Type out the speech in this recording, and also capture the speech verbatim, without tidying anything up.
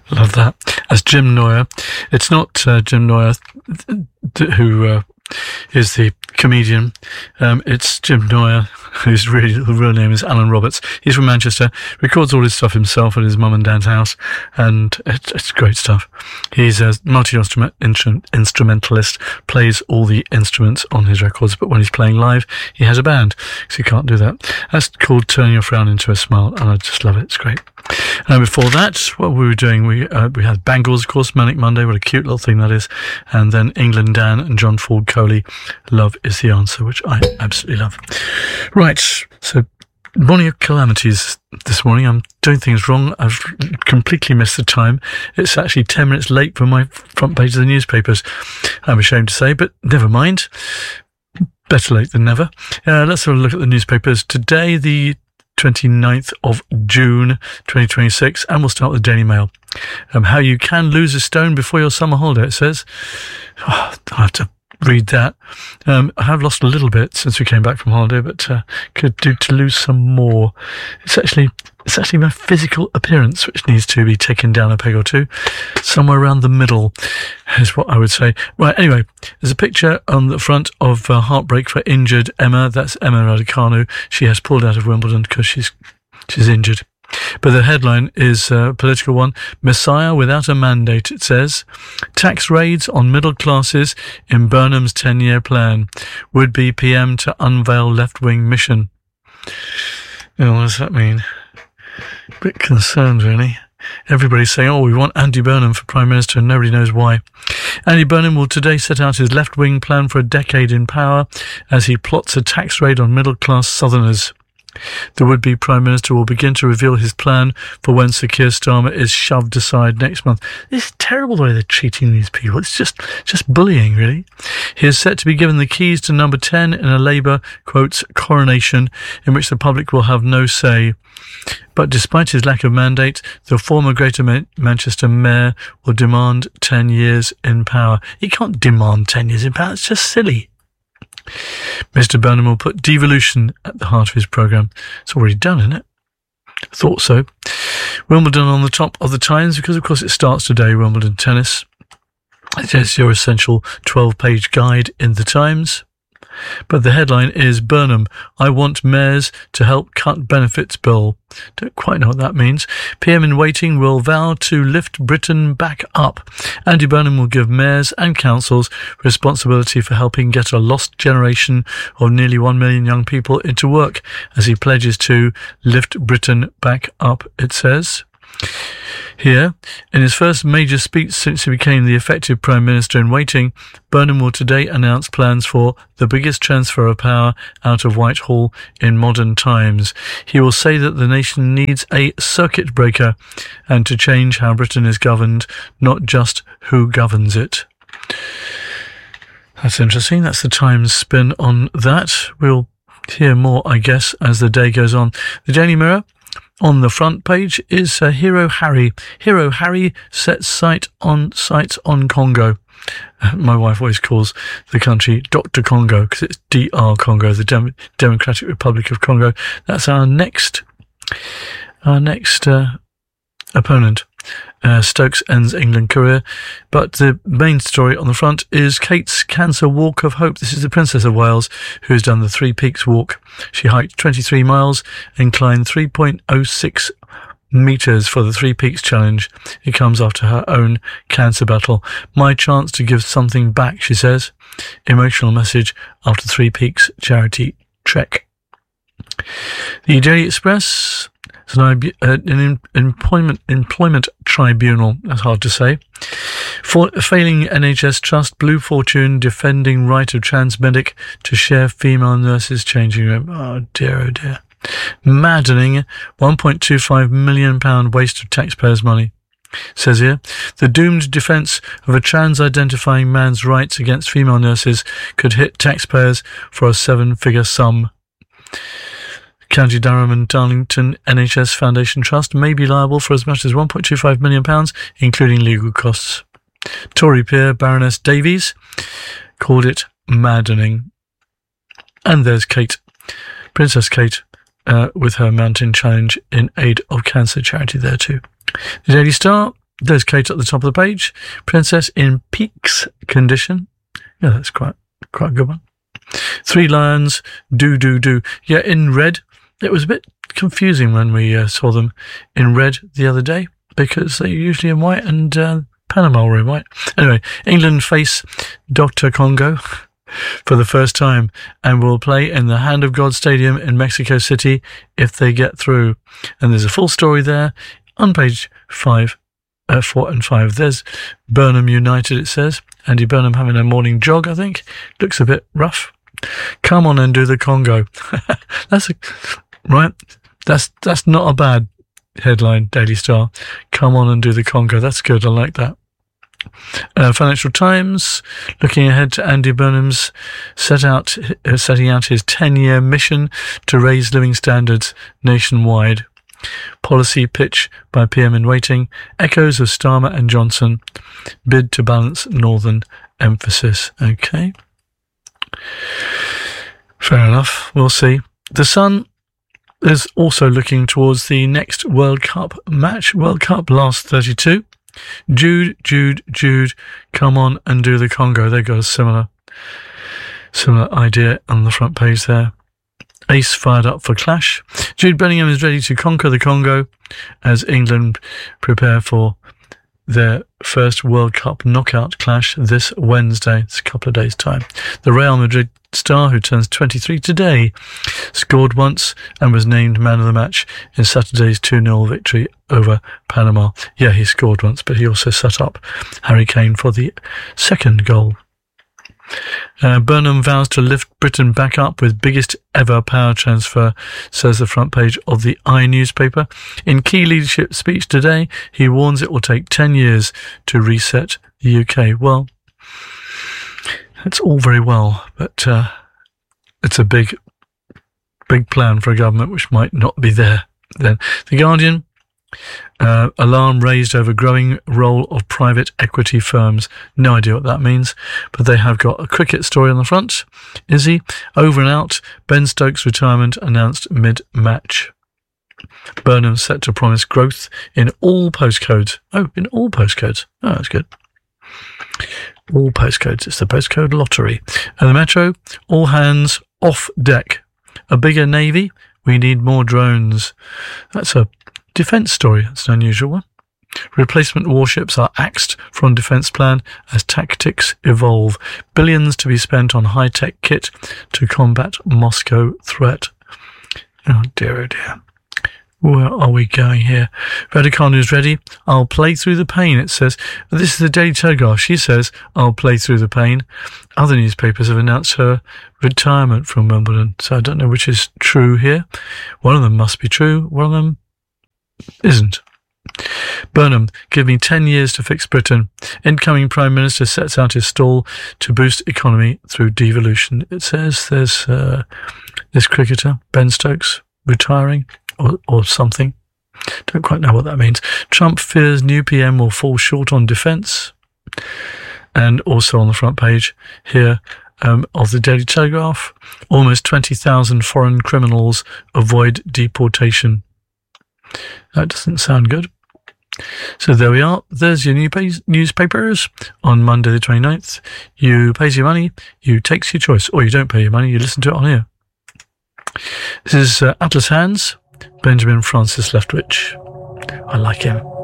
Love that. As Jim Neuer. It's not uh, Jim Neuer th- th- who uh, is the comedian. Um, it's Jim Neuer, whose really, real name is Alan Roberts. He's from Manchester, records all his stuff himself at his mum and dad's house, and it's, it's great stuff. He's a multi-instrumentalist, plays all the instruments on his records, but when he's playing live, he has a band, because he can't do that. That's called Turn Your Frown Into a Smile, and I just love it. It's great. And before that, what we were doing, we uh, we had Bangles, of course, Manic Monday, what a cute little thing that is, and then England Dan and John Ford Coley, Love is the Answer, which I absolutely love. Right, so morning of calamities this morning. I'm doing things wrong. I've completely missed the time. It's actually ten minutes late for my front page of the newspapers, I'm ashamed to say, but never mind. Better late than never. Uh, let's have a look at the newspapers. Today, the twenty-ninth of June twenty twenty-six, and we'll start with the Daily Mail. Um, how you can lose a stone before your summer holiday, it says. Oh, I have to read that. Um, I have lost a little bit since we came back from holiday, but uh, could do to lose some more. It's actually it's actually my physical appearance which needs to be taken down a peg or two. Somewhere around the middle is what I would say. Right, anyway, there's a picture on the front of uh, Heartbreak for Injured Emma. That's Emma Raducanu. She has pulled out of Wimbledon because she's she's injured. But the headline is a political one. Messiah without a mandate, it says. Tax raids on middle classes in Burnham's ten-year plan. Would-be P M to unveil left-wing mission. Oh, what does that mean? A bit concerned, really. Everybody's saying, oh, we want Andy Burnham for Prime Minister, and nobody knows why. Andy Burnham will today set out his left-wing plan for a decade in power as he plots a tax raid on middle-class Southerners. The would-be Prime Minister will begin to reveal his plan for when Sir Keir Starmer is shoved aside next month. It's terrible the way they're treating these people. It's just just bullying, really. He is set to be given the keys to number ten in a Labour, quotes, coronation, in which the public will have no say. But despite his lack of mandate, the former Greater Man- Manchester Mayor will demand ten years in power. He can't demand ten years in power. It's just silly. Mister Burnham will put devolution at the heart of his programme. It's already done, isn't it? Thought so. Wimbledon on the top of the Times, because of course it starts today, Wimbledon tennis. It is your essential twelve-page guide in the Times. But the headline is Burnham, I want mayors to help cut benefits bill. Don't quite know what that means. P M in waiting will vow to lift Britain back up. Andy Burnham will give mayors and councils responsibility for helping get a lost generation of nearly one million young people into work as he pledges to lift Britain back up, it says. Here, in his first major speech since he became the effective Prime Minister in waiting, Burnham will today announce plans for the biggest transfer of power out of Whitehall in modern times. He will say that the nation needs a circuit breaker and to change how Britain is governed, not just who governs it. That's interesting. That's the Times spin on that. We'll hear more, I guess, as the day goes on. The Daily Mirror. On the front page is uh, Hero Harry. Hero Harry sets sight on sights on Congo. Uh, my wife always calls the country Doctor Congo because it's D R Congo, the Dem- Democratic Republic of Congo. That's our next, our next uh, opponent. Uh, Stokes ends England career. But the main story on the front is Kate's Cancer Walk of Hope. This is the Princess of Wales who has done the Three Peaks Walk. She hiked twenty-three miles and climbed three point oh six metres for the Three Peaks Challenge. It comes after her own cancer battle. My chance to give something back, she says. Emotional message after Three Peaks charity trek. The Daily Express. It's an, uh, an employment employment tribunal, that's hard to say. For failing N H S trust, Blue Fortune defending right of trans medic to share female nurses changing room. Oh dear, oh dear. Maddening one point two five million pounds waste of taxpayers' money. Says here, the doomed defence of a trans-identifying man's rights against female nurses could hit taxpayers for a seven-figure sum. County Durham and Darlington N H S Foundation Trust may be liable for as much as one point two five million pounds, including legal costs. Tory peer Baroness Davies called it maddening. And there's Kate, Princess Kate, uh, with her mountain challenge in aid of cancer charity there too. The Daily Star, there's Kate at the top of the page. Princess in Peak's condition. Yeah, that's quite quite a good one. Three Lions, do, do, do. Yeah, in red. It was a bit confusing when we uh, saw them in red the other day because they're usually in white and uh, Panama were in white. Anyway, England face Doctor Congo for the first time and will play in the Hand of God Stadium in Mexico City if they get through. And there's a full story there on page five, uh, four and five. There's Burnham United, it says. Andy Burnham having a morning jog, I think. Looks a bit rough. Come on and do the Congo. That's a, right. That's, that's not a bad headline, Daily Star. Come on and do the Congo. That's good. I like that. Uh, Financial Times, looking ahead to Andy Burnham's set out, uh, setting out his ten-year mission to raise living standards nationwide. Policy pitch by P M in waiting. Echoes of Starmer and Johnson. Bid to balance northern emphasis. Okay. Fair enough. We'll see. The Sun is also looking towards the next World Cup match. World Cup last thirty-two. Jude, Jude, Jude, come on and do the Congo. They've got a similar, similar idea on the front page there. Ace fired up for clash. Jude Bellingham is ready to conquer the Congo as England prepare for their first World Cup knockout clash this Wednesday. It's a couple of days' time. The Real Madrid star, who turns twenty-three today, scored once and was named man of the match in Saturday's two nil victory over Panama. Yeah, he scored once, but he also set up Harry Kane for the second goal. Uh, Burnham vows to lift Britain back up with biggest ever power transfer, says the front page of the I newspaper. In key leadership speech today, he warns it will take ten years to reset the U K. Well, that's all very well, but uh, it's a big, big plan for a government which might not be there then. The Guardian, uh, alarm raised over growing role of private equity firms. No idea what that means, but they have got a cricket story on the front. Izzy, over and out. Ben Stokes' retirement announced mid-match. Burnham set to promise growth in all postcodes. Oh, in all postcodes. Oh, that's good. All postcodes. It's the postcode lottery. And the Metro, all hands off deck. A bigger navy. We need more drones. That's a defence story. That's an unusual one. Replacement warships are axed from defence plan as tactics evolve. Billions to be spent on high-tech kit to combat Moscow threat. Oh dear, oh dear. Where are we going here? Radicon is ready. I'll play through the pain, it says. This is the Daily Telegraph. She says, I'll play through the pain. Other newspapers have announced her retirement from Wimbledon, so I don't know which is true here. One of them must be true. One of them isn't. Burnham, give me ten years to fix Britain. Incoming Prime Minister sets out his stall to boost economy through devolution. It says there's uh, this cricketer, Ben Stokes, retiring. Or, or something. Don't quite know what that means. Trump fears new P M will fall short on defence. And also on the front page here um, of the Daily Telegraph, almost twenty thousand foreign criminals avoid deportation. That doesn't sound good. So there we are. There's your new page, newspapers on Monday the twenty-ninth. You pays your money, you takes your choice. Or you don't pay your money, you listen to it on here. This is uh, Atlas Hands. Benjamin Francis Leftwich. I like him.